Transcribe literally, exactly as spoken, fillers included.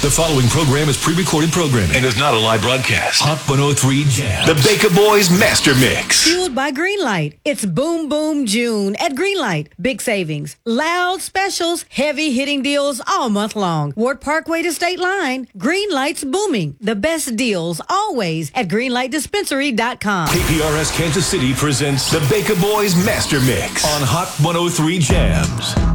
The following program is pre-recorded programming and is not a live broadcast. Hot one oh three Jams. The Baker Boys Master Mix. Fueled by Greenlight. It's Boom Boom June at Greenlight. Big savings, loud specials, heavy hitting deals all month long. Ward Parkway to State Line. Greenlight's booming. The best deals always at greenlight dispensary dot com. K P R S Kansas City presents the Baker Boys Master Mix on Hot one oh three Jams.